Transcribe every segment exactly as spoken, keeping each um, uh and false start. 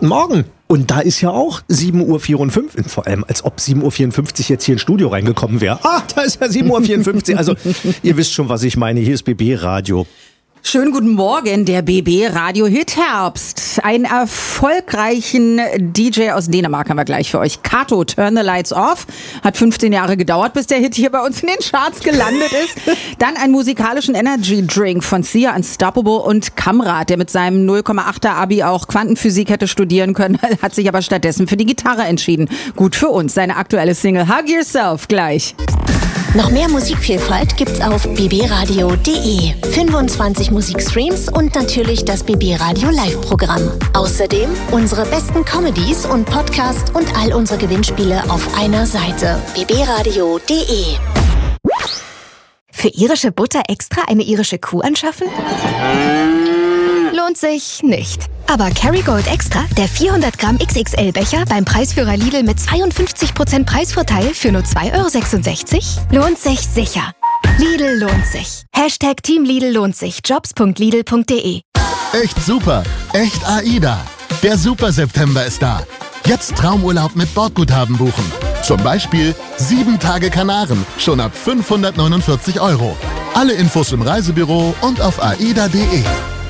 Guten Morgen. Und da ist ja auch sieben Uhr vierundfünfzig, vor allem als ob sieben Uhr vierundfünfzig jetzt hier ins Studio reingekommen wäre. Ah, da ist ja sieben Uhr vierundfünfzig. Also ihr wisst schon, was ich meine. Hier ist B B Radio. Schönen guten Morgen, der B B Radio Hit Herbst. Einen erfolgreichen D J aus Dänemark haben wir gleich für euch. Kato, Turn the Lights Off. Hat fünfzehn Jahre gedauert, bis der Hit hier bei uns in den Charts gelandet ist. Dann einen musikalischen Energy Drink von Sia, Unstoppable, und Kamrat, der mit seinem null Komma achter Abi auch Quantenphysik hätte studieren können, hat sich aber stattdessen für die Gitarre entschieden. Gut für uns. Seine aktuelle Single Hug Yourself gleich. Noch mehr Musikvielfalt gibt's auf b b radio punkt d e. fünfundzwanzig Musikstreams und natürlich das B B Radio Live-Programm. Außerdem unsere besten Comedies und Podcasts und all unsere Gewinnspiele auf einer Seite. b b radio punkt d e. Für irische Butter extra eine irische Kuh anschaffen? Lohnt sich nicht. Aber Kerrygold Extra, der vierhundert Gramm X X L-Becher beim Preisführer Lidl mit zweiundfünfzig Prozent Preisvorteil für nur zwei Euro sechsundsechzig, lohnt sich sicher. Lidl lohnt sich. Hashtag Team Lidl lohnt sich. jobs punkt lidl punkt d e. Echt super. Echt AIDA. Der Super September ist da. Jetzt Traumurlaub mit Bordguthaben buchen. Zum Beispiel sieben Tage Kanaren, schon ab fünfhundertneunundvierzig Euro. Alle Infos im Reisebüro und auf aida punkt d e.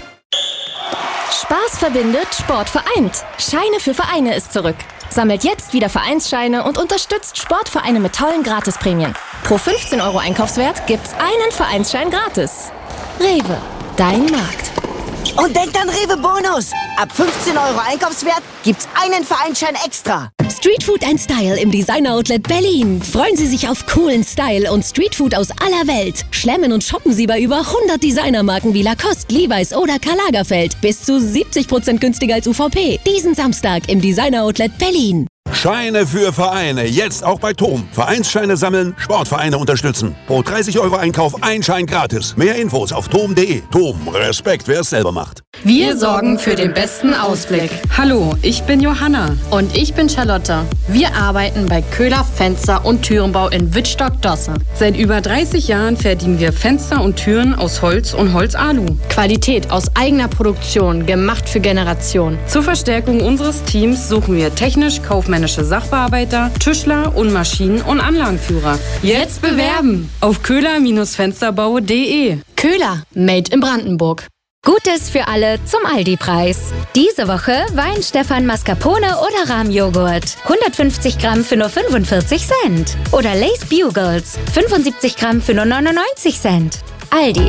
Spaß verbindet, Sport vereint. Scheine für Vereine ist zurück. Sammelt jetzt wieder Vereinsscheine und unterstützt Sportvereine mit tollen Gratisprämien. Pro fünfzehn Euro Einkaufswert gibt's einen Vereinsschein gratis. Rewe, dein Markt. Und denkt an Rewe Bonus. Ab fünfzehn Euro Einkaufswert gibt's einen Vereinsschein extra. Streetfood and Style im Designer Outlet Berlin. Freuen Sie sich auf coolen Style und Streetfood aus aller Welt. Schlemmen und shoppen Sie bei über hundert Designermarken wie Lacoste, Levi's oder Karl Lagerfeld. Bis zu siebzig Prozent günstiger als U V P. Diesen Samstag im Designer Outlet Berlin. Scheine für Vereine, jetzt auch bei Tom. Vereinsscheine sammeln, Sportvereine unterstützen. Pro dreißig Euro Einkauf ein Schein gratis. Mehr Infos auf tom punkt d e. Tom, Respekt, wer es selber macht. Wir sorgen für den besten Ausblick. Hallo, ich bin Johanna. Und ich bin Charlotte. Wir arbeiten bei Köhler Fenster- und Türenbau in Wittstock-Dosse. Seit über dreißig Jahren verdienen wir Fenster und Türen aus Holz und Holzalu. Qualität aus eigener Produktion, gemacht für Generationen. Zur Verstärkung unseres Teams suchen wir technisch-kaufmännische Sachbearbeiter, Tischler und Maschinen- und Anlagenführer. Jetzt bewerben auf köhler Fensterbau punkt d e. Köhler, made in Brandenburg. Gutes für alle zum Aldi-Preis. Diese Woche Wein Stefan Mascarpone oder Rahmjoghurt. hundertfünfzig Gramm für nur fünfundvierzig Cent. Oder Lace Bugles. fünfundsiebzig Gramm für nur neunundneunzig Cent. Aldi.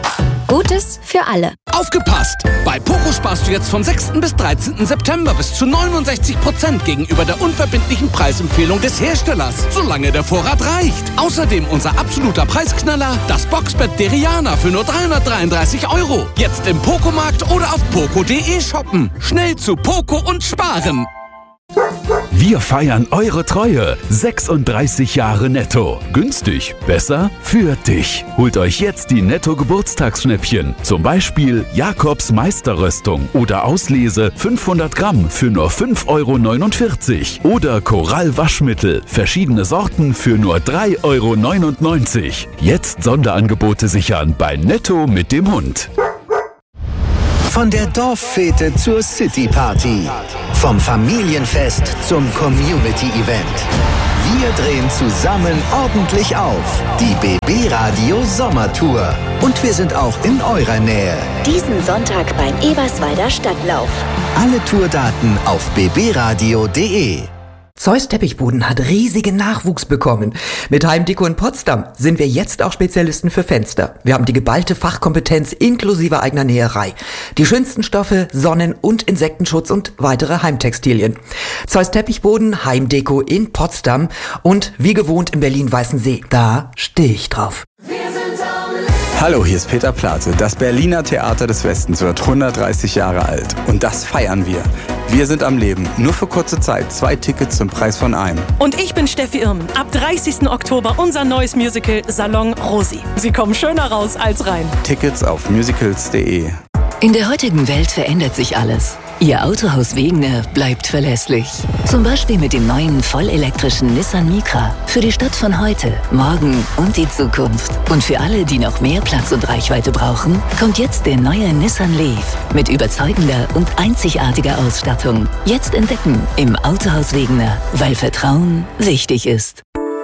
Gutes für alle. Aufgepasst! Bei Poco sparst du jetzt vom sechsten bis dreizehnten September bis zu neunundsechzig Prozent gegenüber der unverbindlichen Preisempfehlung des Herstellers, solange der Vorrat reicht. Außerdem unser absoluter Preisknaller, das Boxbett Deriana für nur dreihundertdreiunddreißig Euro. Jetzt im Poco-Markt oder auf poco punkt d e shoppen. Schnell zu Poco und sparen. Wir feiern eure Treue. sechsunddreißig Jahre Netto. Günstig, besser, für dich. Holt euch jetzt die Netto-Geburtstagsschnäppchen. Zum Beispiel Jakobs Meisterröstung oder Auslese fünfhundert Gramm für nur fünf Euro neunundvierzig. Oder Korall Waschmittel, verschiedene Sorten für nur drei Euro neunundneunzig. Jetzt Sonderangebote sichern bei Netto mit dem Hund. Von der Dorffete zur City-Party. Vom Familienfest zum Community-Event. Wir drehen zusammen ordentlich auf. Die B B Radio Sommertour. Und wir sind auch in eurer Nähe. Diesen Sonntag beim Eberswalder Stadtlauf. Alle Tourdaten auf b b radio punkt d e. Zeus Teppichboden hat riesigen Nachwuchs bekommen. Mit Heimdeko in Potsdam sind wir jetzt auch Spezialisten für Fenster. Wir haben die geballte Fachkompetenz inklusive eigener Näherei. Die schönsten Stoffe, Sonnen- und Insektenschutz und weitere Heimtextilien. Zeus Teppichboden, Heimdeko in Potsdam und wie gewohnt in Berlin-Weißensee. Da stehe ich drauf. Hallo, hier ist Peter Plate. Das Berliner Theater des Westens wird hundertdreißig Jahre alt. Und das feiern wir. Wir sind am Leben. Nur für kurze Zeit. Zwei Tickets zum Preis von einem. Und ich bin Steffi Irmen. Ab dreißigsten Oktober unser neues Musical Salon Rosi. Sie kommen schöner raus als rein. Tickets auf musicals punkt d e. In der heutigen Welt verändert sich alles. Ihr Autohaus Wegener bleibt verlässlich. Zum Beispiel mit dem neuen vollelektrischen Nissan Micra. Für die Stadt von heute, morgen und die Zukunft. Und für alle, die noch mehr Platz und Reichweite brauchen, kommt jetzt der neue Nissan Leaf mit überzeugender und einzigartiger Ausstattung. Jetzt entdecken im Autohaus Wegener, weil Vertrauen wichtig ist.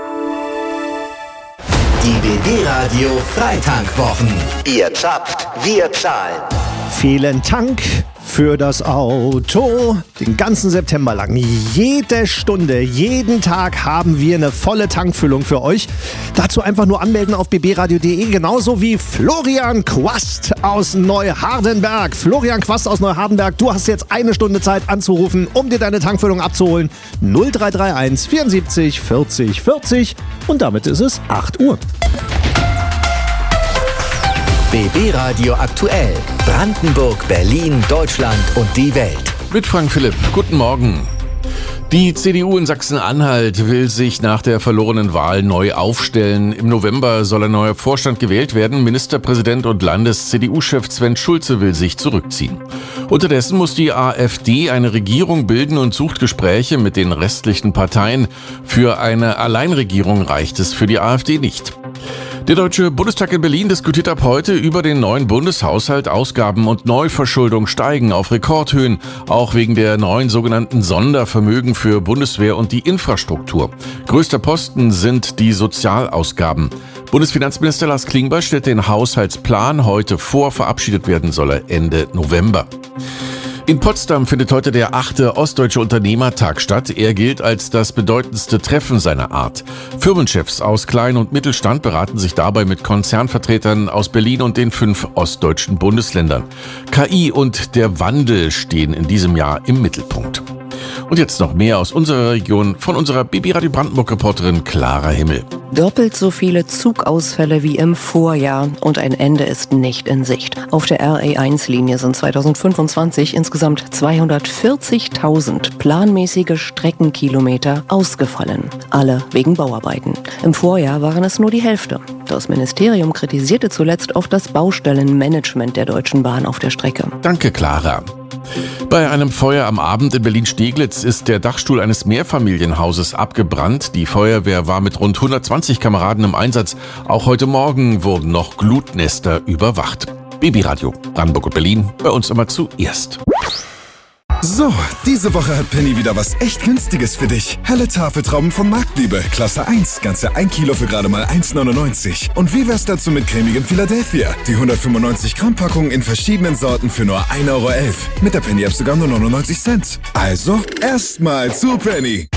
Die B B-Radio Freitankwwochen. Ihr zapft, wir zahlen. Fehlen Tank für das Auto. Den ganzen September lang, jede Stunde, jeden Tag haben wir eine volle Tankfüllung für euch. Dazu einfach nur anmelden auf b b radio punkt d e, genauso wie Florian Quast aus Neuhardenberg. Florian Quast aus Neuhardenberg, du hast jetzt eine Stunde Zeit anzurufen, um dir deine Tankfüllung abzuholen. null drei drei eins vierundsiebzig vierzig vierzig und damit ist es acht Uhr. B B-Radio aktuell. Brandenburg, Berlin, Deutschland und die Welt. Mit Frank Philipp. Guten Morgen. Die C D U in Sachsen-Anhalt will sich nach der verlorenen Wahl neu aufstellen. Im November soll ein neuer Vorstand gewählt werden. Ministerpräsident und Landes-C D U-Chef Sven Schulze will sich zurückziehen. Unterdessen muss die AfD eine Regierung bilden und sucht Gespräche mit den restlichen Parteien. Für eine Alleinregierung reicht es für die AfD nicht. Der Deutsche Bundestag in Berlin diskutiert ab heute über den neuen Bundeshaushalt. Ausgaben und Neuverschuldung steigen auf Rekordhöhen, auch wegen der neuen sogenannten Sondervermögen für Bundeswehr und die Infrastruktur. Größter Posten sind die Sozialausgaben. Bundesfinanzminister Lars Klingbeil stellt den Haushaltsplan heute vor. Verabschiedet werden soll er Ende November. In Potsdam findet heute der achte Ostdeutsche Unternehmertag statt. Er gilt als das bedeutendste Treffen seiner Art. Firmenchefs aus Klein- und Mittelstand beraten sich dabei mit Konzernvertretern aus Berlin und den fünf ostdeutschen Bundesländern. K I und der Wandel stehen in diesem Jahr im Mittelpunkt. Und jetzt noch mehr aus unserer Region von unserer B B-Radio Brandenburg-Reporterin Clara Himmel. Doppelt so viele Zugausfälle wie im Vorjahr und ein Ende ist nicht in Sicht. Auf der R A eins Linie sind zweitausendfünfundzwanzig insgesamt zweihundertvierzigtausend planmäßige Streckenkilometer ausgefallen. Alle wegen Bauarbeiten. Im Vorjahr waren es nur die Hälfte. Das Ministerium kritisierte zuletzt oft das Baustellenmanagement der Deutschen Bahn auf der Strecke. Danke, Clara. Bei einem Feuer am Abend in Berlin-Steglitz ist der Dachstuhl eines Mehrfamilienhauses abgebrannt. Die Feuerwehr war mit rund hundertzwanzig Kameraden im Einsatz. Auch heute Morgen wurden noch Glutnester überwacht. B B-Radio, Brandenburg und Berlin, bei uns immer zuerst. So, diese Woche hat Penny wieder was echt Günstiges für dich. Helle Tafeltrauben von Marktliebe, Klasse eins, ganze ein Kilo für gerade mal eins neunundneunzig. Und wie wär's dazu mit cremigem Philadelphia? Die hundertfünfundneunzig Gramm Packung in verschiedenen Sorten für nur ein Euro elf. Mit der Penny-App sogar nur neunundneunzig Cent. Also, erstmal zu Penny.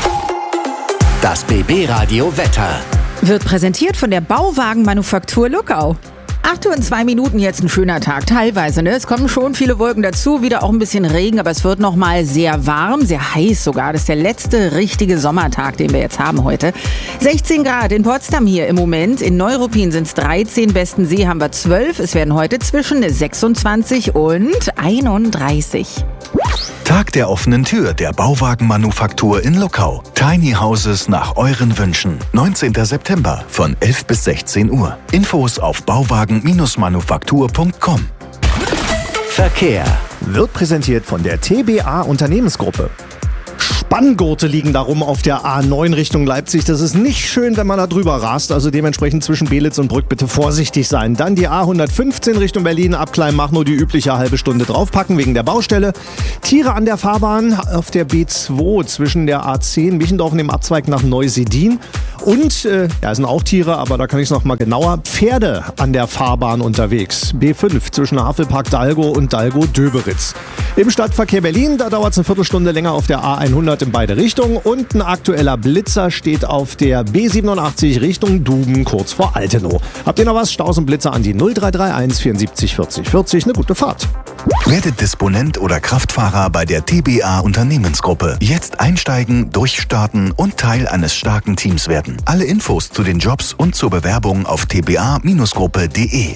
Das B B-Radio Wetter. Wird präsentiert von der Bauwagenmanufaktur Luckau. acht Uhr und zwei Minuten, jetzt ein schöner Tag, teilweise. Ne? Es kommen schon viele Wolken dazu, wieder auch ein bisschen Regen, aber es wird noch mal sehr warm, sehr heiß sogar. Das ist der letzte richtige Sommertag, den wir jetzt haben heute. sechzehn Grad in Potsdam hier im Moment, in Neuruppin sind es dreizehn, Bestensee haben wir zwölf. Es werden heute zwischen sechsundzwanzig und einunddreißig. Tag der offenen Tür der Bauwagenmanufaktur in Luckau. Tiny Houses nach euren Wünschen. neunzehnten September von elf bis sechzehn Uhr. Infos auf bauwagen manufaktur punkt com. Verkehr wird präsentiert von der T B A Unternehmensgruppe. Spanngurte liegen darum auf der A neun Richtung Leipzig. Das ist nicht schön, wenn man da drüber rast. Also dementsprechend zwischen Belitz und Brück bitte vorsichtig sein. Dann die A hundertfünfzehn Richtung Berlin ab Kleinmachnow die übliche halbe Stunde draufpacken wegen der Baustelle. Tiere an der Fahrbahn auf der B zwei zwischen der A zehn Michendorf und dem Abzweig nach Neusedin. Und, äh, ja, sind auch Tiere, aber da kann ich es noch mal genauer. Pferde an der Fahrbahn unterwegs. B fünf zwischen Havelpark Dalgo und Dalgo-Döberitz. Im Stadtverkehr Berlin, da dauert es eine Viertelstunde länger auf der A hundert in beide Richtungen. Und ein aktueller Blitzer steht auf der B siebenundachtzig Richtung Duben, kurz vor Altenow. Habt ihr noch was? Staus und Blitzer an die null drei drei eins vierundsiebzig vierzig vierzig. Eine gute Fahrt. Werdet Disponent oder Kraftfahrer bei der T B A Unternehmensgruppe. Jetzt einsteigen, durchstarten und Teil eines starken Teams werden. Alle Infos zu den Jobs und zur Bewerbung auf t b a gruppe punkt d e.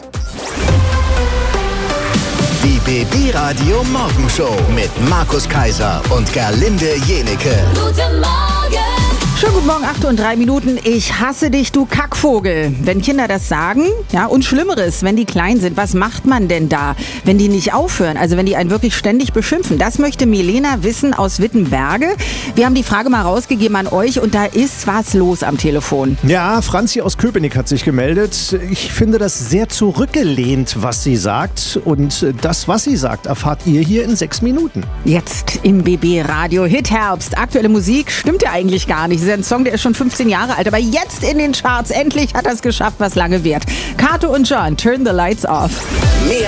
Die B B-Radio Morgenshow mit Markus Kaiser und Gerlinde Jenecke. Guten Morgen! Schönen guten Morgen, acht und drei Minuten. Ich hasse dich, du Kackvogel. Wenn Kinder das sagen, ja, und Schlimmeres, wenn die klein sind, was macht man denn da, wenn die nicht aufhören? Also wenn die einen wirklich ständig beschimpfen. Das möchte Milena wissen aus Wittenberge. Wir haben die Frage mal rausgegeben an euch und da ist was los am Telefon. Ja, Franzi aus Köpenick hat sich gemeldet. Ich finde das sehr zurückgelehnt, was sie sagt. Und das, was sie sagt, erfahrt ihr hier in sechs Minuten. Jetzt im B B Radio Hit Herbst. Aktuelle Musik stimmt ja eigentlich gar nicht. Das ist ein Song, der ist schon fünfzehn Jahre alt, aber jetzt in den Charts. Endlich hat er es geschafft, was lange währt. Kato und John, Turn the Lights Off.